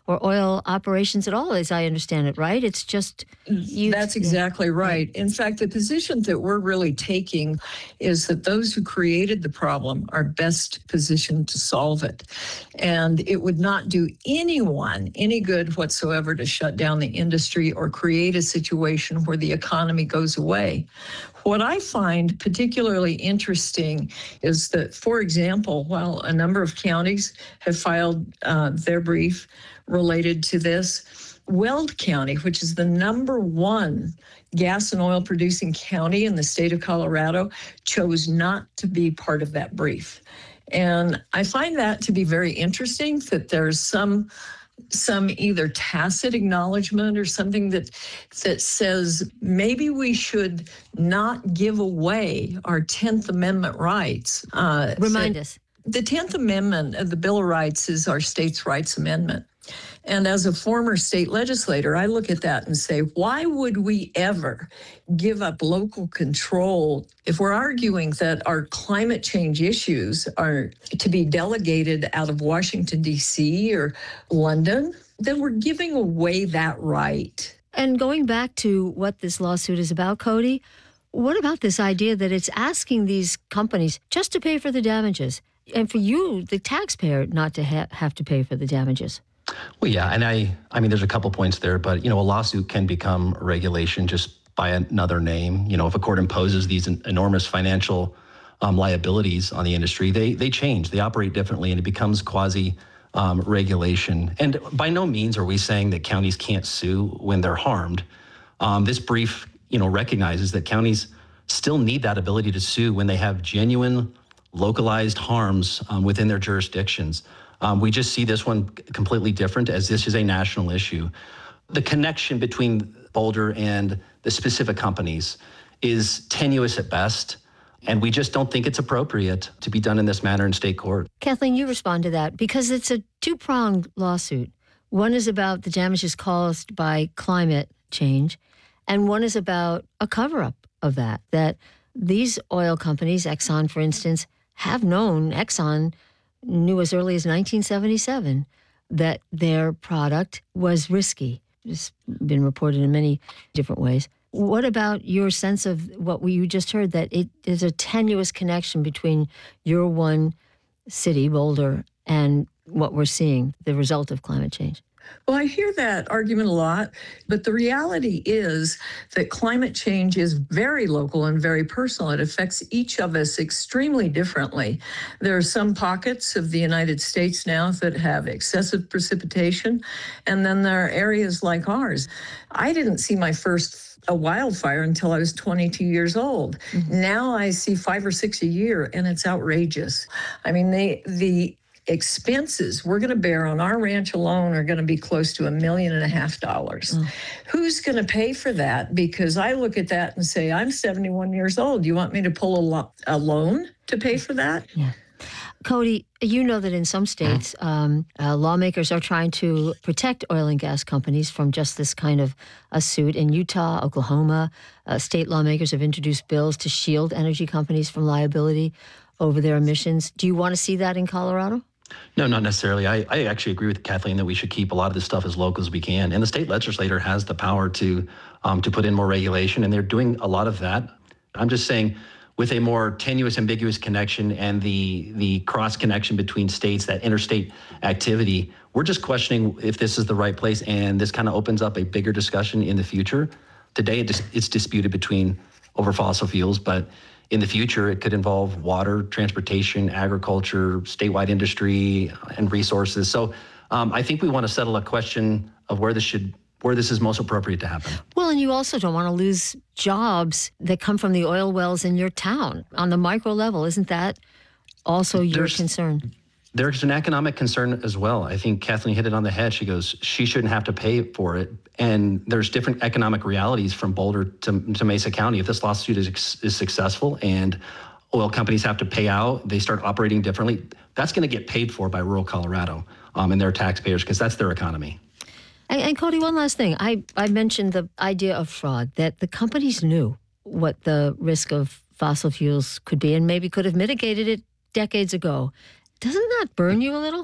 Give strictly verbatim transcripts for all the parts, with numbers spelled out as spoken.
or oil operations at all, as I understand it, right? It's just you. That's exactly right. In fact, the position that we're really taking is that those who created the problem are best positioned to solve it. And it would not do anyone any good whatsoever to shut down the industry or create a situation where the economy goes away. What I find particularly interesting is that, for example, while a number of counties have filed uh, their brief related to this, Weld County, which is the number one gas and oil producing county in the state of Colorado, chose not to be part of that brief. And I find that to be very interesting, that there's some some either tacit acknowledgement or something that that says maybe we should not give away our tenth Amendment rights. Uh, Remind us. The tenth Amendment of the Bill of Rights is our states' rights amendment. And as a former state legislator, I look at that and say, why would we ever give up local control if we're arguing that our climate change issues are to be delegated out of Washington, D C or London? Then we're giving away that right. And going back to what this lawsuit is about, Cody, what about this idea that it's asking these companies just to pay for the damages, and for you, the taxpayer, not to ha- have to pay for the damages? Well, yeah, and I, I mean, there's a couple points there, but, you know, a lawsuit can become regulation just by another name. You know, if a court imposes these enormous financial um, liabilities on the industry, they they change, they operate differently, and it becomes quasi um, regulation. And by no means are we saying that counties can't sue when they're harmed. Um, this brief, you know, recognizes that counties still need that ability to sue when they have genuine, localized harms um, within their jurisdictions. Um, we just see this one completely different, as this is a national issue. The connection between Boulder and the specific companies is tenuous at best, and we just don't think it's appropriate to be done in this manner in state court. Kathleen, you respond to that, because it's a two-pronged lawsuit. One is about the damages caused by climate change, and one is about a cover-up of that, that these oil companies, Exxon, for instance, have known, Exxon knew as early as nineteen seventy-seven that their product was risky. It's been reported in many different ways. What about your sense of what you just heard, that it is a tenuous connection between your one city, Boulder, and what we're seeing, the result of climate change? Well, I hear that argument a lot, but the reality is that climate change is very local and very personal. It affects each of us extremely differently. There are some pockets of the United States now that have excessive precipitation, and then there are areas like ours. I didn't see my first a wildfire until I was twenty-two years old. Mm-hmm. Now I see five or six a year, and it's outrageous. I mean, they, the expenses we're going to bear on our ranch alone are going to be close to a million and a half dollars. Mm. Who's going to pay for that? Because I look at that and say, I'm seventy-one years old. You want me to pull a, lo- a loan to pay for that? Yeah. Cody, you know that in some states, um, uh, lawmakers are trying to protect oil and gas companies from just this kind of a suit. In Utah, Oklahoma, uh, state lawmakers have introduced bills to shield energy companies from liability over their emissions. Do you want to see that in Colorado? No, not necessarily. I, I actually agree with Kathleen that we should keep a lot of this stuff as local as we can. And the state legislature has the power to um, to put in more regulation, and they're doing a lot of that. I'm just saying, with a more tenuous, ambiguous connection and the the cross connection between states, that interstate activity, we're just questioning if this is the right place, and this kind of opens up a bigger discussion in the future. Today, it dis- it's disputed between over fossil fuels, but in the future, it could involve water, transportation, agriculture, statewide industry, and resources. So um, I think we want to settle a question of where this should, where this is most appropriate to happen. Well, and you also don't want to lose jobs that come from the oil wells in your town on the micro level. Isn't that also your There's, concern? There's an economic concern as well. I think Kathleen hit it on the head. She goes, she shouldn't have to pay for it. And there's different economic realities from Boulder to, to Mesa County. If this lawsuit is, is successful and oil companies have to pay out, they start operating differently, that's going to get paid for by rural Colorado um, and their taxpayers, because that's their economy. And, and Cody, one last thing. I, I mentioned the idea of fraud, that the companies knew what the risk of fossil fuels could be and maybe could have mitigated it decades ago. Doesn't that burn you a little?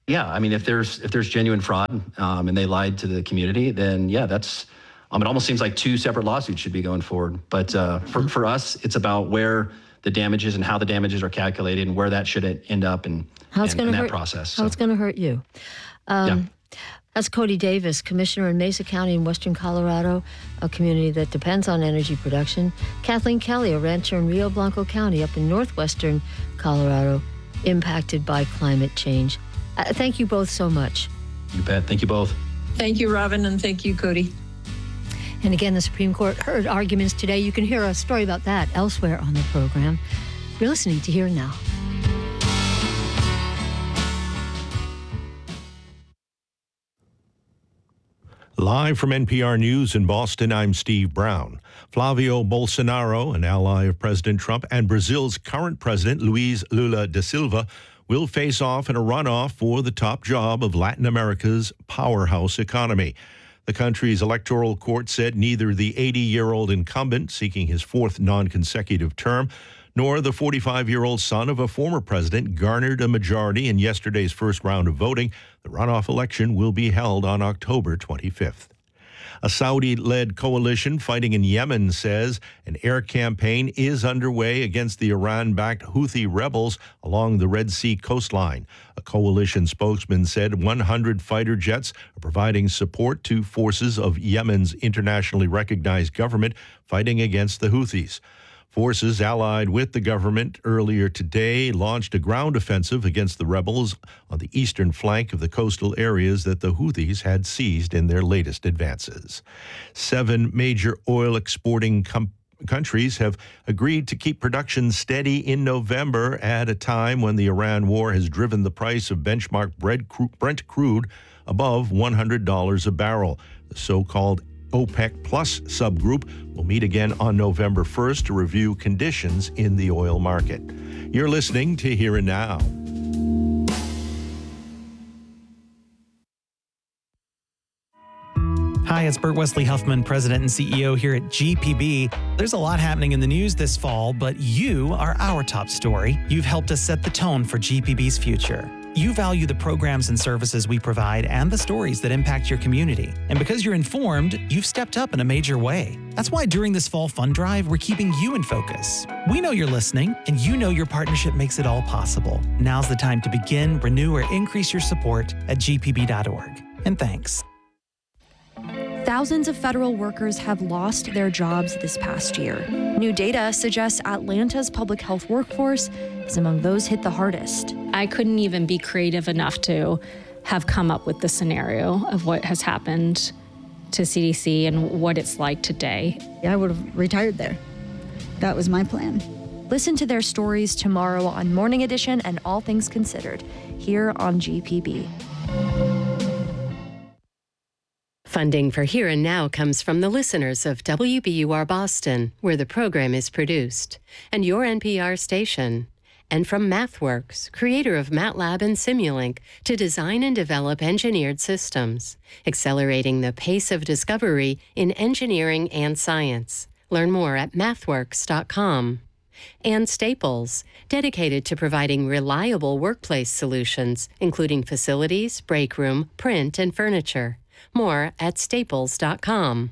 Yeah, I mean, if there's if there's genuine fraud um, and they lied to the community, then yeah, that's um, it almost seems like two separate lawsuits should be going forward. But uh, for for us, it's about where the damages and how the damages are calculated and where that should end up in, how it's in, going in to that hurt, process. How so. it's going to hurt you. Um, yeah. That's Cody Davis, commissioner in Mesa County in western Colorado, a community that depends on energy production. Kathleen Kelly, a rancher in Rio Blanco County up in northwestern Colorado, impacted by climate change. Uh, thank you both so much. You bet. Thank you both. Thank you, Robin, and thank you, Cody. And again, the Supreme Court heard arguments today. You can hear a story about that elsewhere on the program. You're listening to Here and Now. Live from N P R News in Boston, I'm Steve Brown. Flavio Bolsonaro, an ally of President Trump, and Brazil's current president, Luiz Lula da Silva, will face off in a runoff for the top job of Latin America's powerhouse economy. The country's electoral court said neither the eighty-year-old incumbent seeking his fourth non-consecutive term nor the forty-five-year-old son of a former president garnered a majority in yesterday's first round of voting. The runoff election will be held on October twenty-fifth. A Saudi-led coalition fighting in Yemen says an air campaign is underway against the Iran-backed Houthi rebels along the Red Sea coastline. A coalition spokesman said one hundred fighter jets are providing support to forces of Yemen's internationally recognized government fighting against the Houthis. Forces allied with the government earlier today launched a ground offensive against the rebels on the eastern flank of the coastal areas that the Houthis had seized in their latest advances. Seven major oil exporting com- countries have agreed to keep production steady in November at a time when the Iran war has driven the price of benchmark Brent crude above one hundred dollars a barrel. The so-called OPEC Plus subgroup will meet again on November first to review conditions in the oil market. You're listening to Here and Now. Hi, it's Burt Wesley Huffman, President and C E O here at G P B. There's a lot happening in the news this fall, but you are our top story. You've helped us set the tone for G P B's future. You value the programs and services we provide and the stories that impact your community. And because you're informed, you've stepped up in a major way. That's why during this fall fund drive, we're keeping you in focus. We know you're listening, and you know your partnership makes it all possible. Now's the time to begin, renew, or increase your support at g p b dot org. And thanks. Thousands of federal workers have lost their jobs this past year. New data suggests Atlanta's public health workforce is among those hit the hardest. I couldn't even be creative enough to have come up with the scenario of what has happened to C D C and what it's like today. I would have retired there. That was my plan. Listen to their stories tomorrow on Morning Edition and All Things Considered here on G P B. Funding for Here and Now comes from the listeners of W B U R Boston, where the program is produced, and your N P R station, and from MathWorks, creator of MATLAB and Simulink, to design and develop engineered systems, accelerating the pace of discovery in engineering and science. Learn more at mathworks dot com. And Staples, dedicated to providing reliable workplace solutions, including facilities, break room, print, and furniture. More at staples dot com.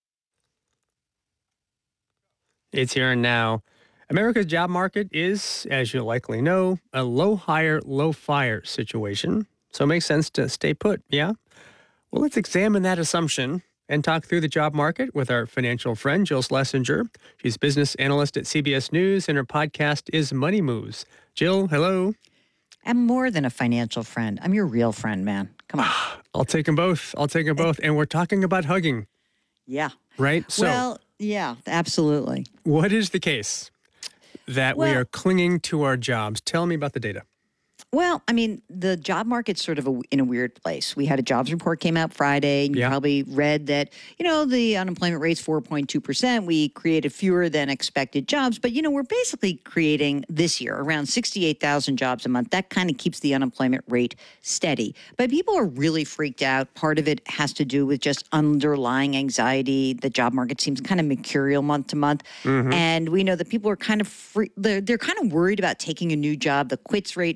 It's Here and Now. America's job market is, as you likely know, a low hire, low fire situation. So it makes sense to stay put, yeah? Well, let's examine that assumption and talk through the job market with our financial friend, Jill Schlesinger. She's business analyst at C B S News, and her podcast is Money Moves. Jill, hello. I'm more than a financial friend. I'm your real friend, man. Come on. I'll take them both. I'll take them both. And we're talking about hugging. Yeah. Right? So, well, yeah, absolutely. What is the case that well, we are clinging to our jobs? Tell me about the data. Well, I mean, the job market's sort of a, in a weird place. We had a jobs report came out Friday, and you yeah. probably read that, you know, the unemployment rate's four point two percent. We created fewer than expected jobs. But, you know, we're basically creating this year around sixty-eight thousand jobs a month. That kind of keeps the unemployment rate steady. But people are really freaked out. Part of it has to do with just underlying anxiety. The job market seems kind of mercurial month to month. Mm-hmm. And we know that people are kind of free, they're, they're kind of worried about taking a new job. The quits rate is a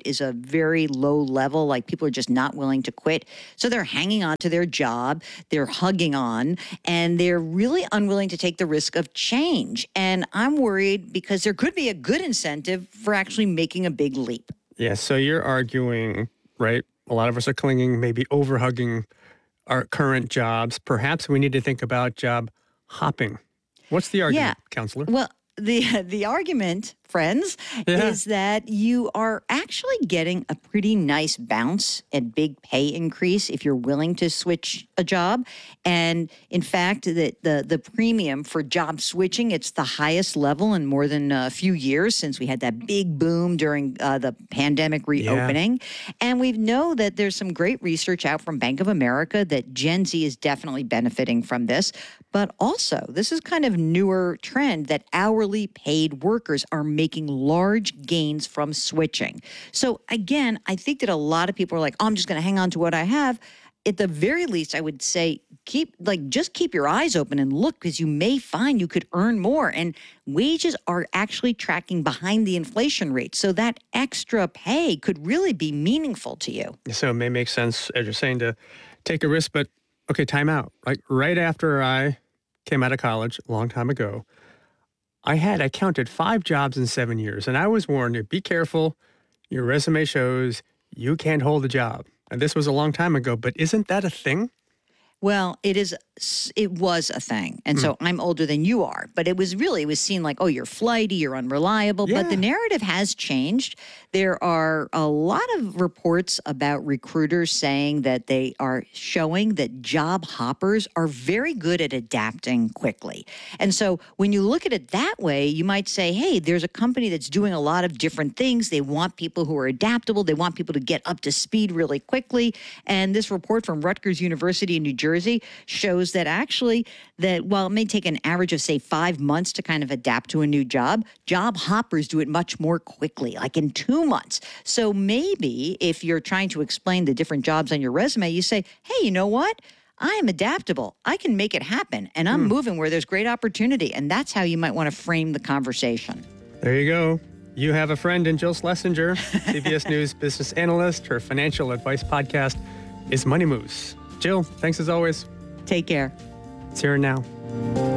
very low level, like people are just not willing to quit. So they're hanging on to their job, they're hugging on, and they're really unwilling to take the risk of change. And I'm worried because there could be a good incentive for actually making a big leap. Yeah, so you're arguing, right? A lot of us are clinging, maybe over-hugging our current jobs. Perhaps we need to think about job hopping. What's the argument, Yeah. counselor? Well, the the argument, friends, Yeah. is that you are actually getting a pretty nice bounce and big pay increase if you're willing to switch a job. And in fact, the, the, the premium for job switching, it's the highest level in more than a few years since we had that big boom during uh, the pandemic reopening. And we know that there's some great research out from Bank of America that Gen Z is definitely benefiting from this. But also, this is kind of newer trend that hourly paid workers are making large gains from switching. So again, I think that a lot of people are like, oh, I'm just going to hang on to what I have. At the very least, I would say keep like just keep your eyes open and look, because you may find you could earn more. And wages are actually tracking behind the inflation rate. So that extra pay could really be meaningful to you. So it may make sense, as you're saying, to take a risk, but okay, time out. Like right after I came out of college a long time ago, I had, I counted five jobs in seven years. And I was warned to be careful. Your resume shows you can't hold a job. And this was a long time ago, but isn't that a thing? Well, it is. It was a thing. And so I'm older than you are, but it was really, it was seen like, oh, you're flighty, you're unreliable. Yeah. But the narrative has changed. There are a lot of reports about recruiters saying that they are showing that job hoppers are very good at adapting quickly. And so when you look at it that way, you might say, hey, there's a company that's doing a lot of different things. They want people who are adaptable. They want people to get up to speed really quickly. And this report from Rutgers University in New Jersey shows that actually that while it may take an average of, say, five months to kind of adapt to a new job, job hoppers do it much more quickly, like in two months. So maybe if you're trying to explain the different jobs on your resume, you say, hey, you know what? I am adaptable. I can make it happen. And I'm moving where there's great opportunity. And that's how you might want to frame the conversation. There you go. You have a friend in Jill Schlesinger, C B S News business analyst. Her financial advice podcast is Money Moves. Jill, thanks as always. Take care. It's here and now.